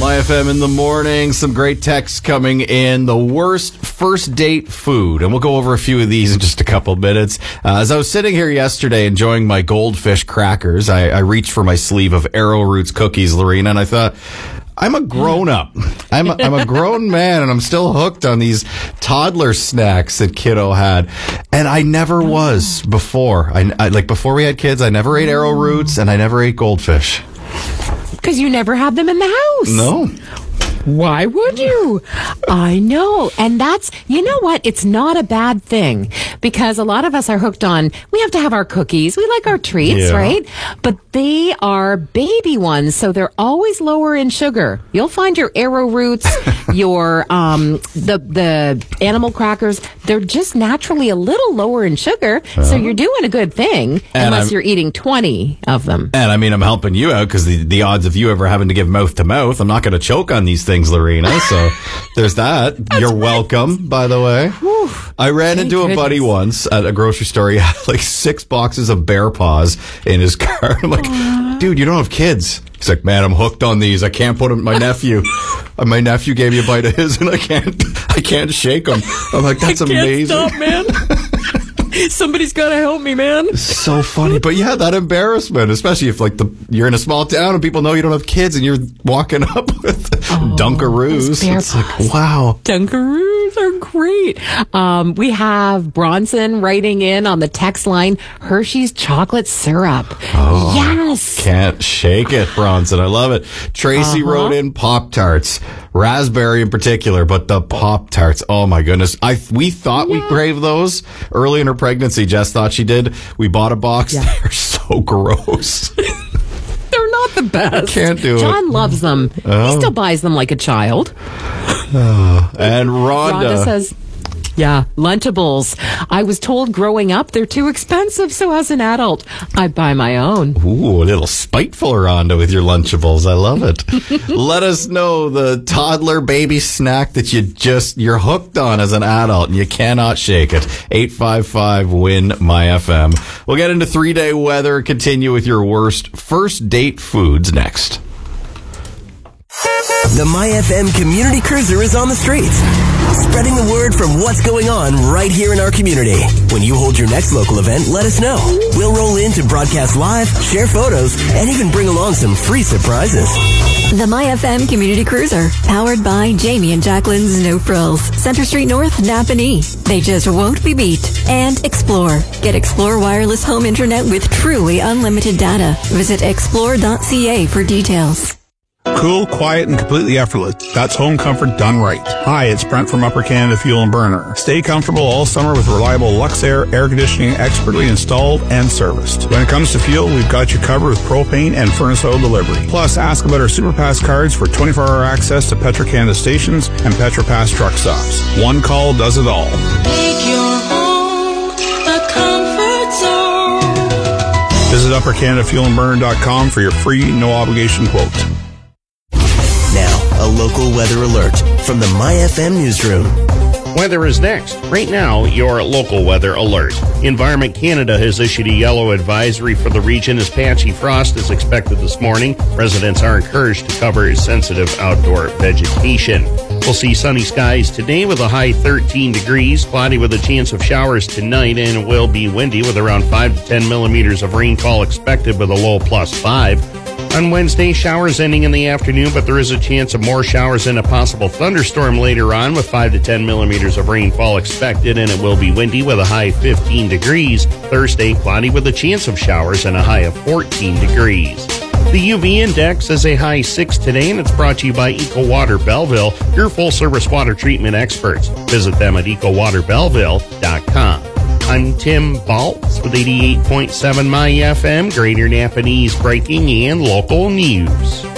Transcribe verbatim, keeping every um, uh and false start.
My F M in the morning. Some great texts coming in. The worst first date food. And we'll go over a few of these in just a couple minutes. Uh, as I was sitting here yesterday enjoying my goldfish crackers, I, I reached for my sleeve of Arrowroots cookies, Lorena, and I thought, I'm a grown-up. I'm a, I'm a grown man, and I'm still hooked on these toddler snacks that kiddo had. And I never was before. I, I like before we had kids, I never ate Arrowroots, and I never ate goldfish. Because you never had them in the house. No. Why would you? I know. And that's, you know what? It's not a bad thing because a lot of us are hooked on, we have to have our cookies. We like our treats, Yeah. right? But they are baby ones, so they're always lower in sugar. You'll find your Arrowroots, your, um, the, the animal crackers, they're just naturally a little lower in sugar. Uh-huh. So you're doing a good thing And unless I'm, you're eating twenty of them. And I mean, I'm helping you out because the, the odds of you ever having to give mouth to mouth, I'm not going to choke on these things. Lorena, so there's that. You're welcome, by the way. Whew. I ran Thank into a goodness. buddy once at a grocery store. He had like six boxes of Bear Paws in his car. I'm like, Aww. Dude, you don't have kids. He's like, man, I'm hooked on these. I can't put them. My nephew, my nephew gave me a bite of his, and I can't, I can't shake them. I'm like, that's I can't amazing. Stop, man. Somebody's got to help me, man. So funny. But yeah, that embarrassment, especially if like the you're in a small town and people know you don't have kids and you're walking up with oh, Dunkaroos. It's like, wow. Dunkaroos are great. Um, we have Bronson writing in on the text line, Hershey's chocolate syrup. Oh, yes. Can't shake it, Bronson. I love it. Tracy uh-huh. wrote in Pop-Tarts. Raspberry in particular, but the Pop-Tarts, oh my goodness. I We thought yeah. we craved those early in her pregnancy. Jess thought she did. We bought a box. Yeah. They're so gross. They're not the best. Can't do John it. John loves them. Oh. He still buys them like a child. Oh. And Rhonda. Rhonda says, yeah, Lunchables. I was told growing up they're too expensive, so as an adult, I buy my own. Ooh, a little spiteful, Rhonda, with your Lunchables. I love it. Let us know the toddler baby snack that you just, you're hooked on as an adult and you cannot shake it. eight five five, win my F M. We'll get into three-day weather, continue with your worst first date foods next. The My F M Community Cruiser is on the streets, spreading the word from what's going on right here in our community. When you hold your next local event, let us know. We'll roll in to broadcast live, share photos, and even bring along some free surprises. The My F M Community Cruiser, powered by Jamie and Jacqueline's No Frills, Center Street North, Napanee. They just won't be beat. And Explore. Get Explore wireless home internet with truly unlimited data. Visit explore dot c a for details. Cool, quiet, and completely effortless. That's home comfort done right. Hi, it's Brent from Upper Canada Fuel and Burner. Stay comfortable all summer with reliable Luxair air conditioning, expertly installed and serviced. When it comes to fuel, we've got you covered with propane and furnace oil delivery. Plus, ask about our SuperPass cards for twenty-four hour access to Petro-Canada stations and PetroPass truck stops. One call does it all. Make your home a comfort zone. Visit upper canada fuel and burner dot com for your free, no obligation quote. Now, a local weather alert from the My F M newsroom. Weather is next. Right now, your local weather alert. Environment Canada has issued a yellow advisory for the region as patchy frost is expected this morning. Residents are encouraged to cover sensitive outdoor vegetation. We'll see sunny skies today with a high thirteen degrees, cloudy with a chance of showers tonight, and it will be windy with around five to ten millimeters of rainfall expected with a low plus five. On Wednesday, showers ending in the afternoon, but there is a chance of more showers and a possible thunderstorm later on with five to ten millimeters of rainfall expected, and it will be windy with a high fifteen degrees. Thursday, cloudy with a chance of showers and a high of fourteen degrees. The U V index is a high six today, and it's brought to you by Eco Water Belleville, your full-service water treatment experts. Visit them at eco water belleville dot com. I'm Tim Baltz with eighty-eight point seven My F M, Greater Napanee's breaking and local news.